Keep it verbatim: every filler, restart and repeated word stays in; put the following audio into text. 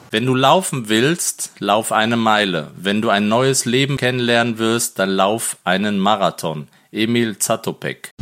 Wenn du laufen willst, lauf eine Meile. Wenn du ein neues Leben kennenlernen wirst, dann lauf einen Marathon. Emil Zatopek.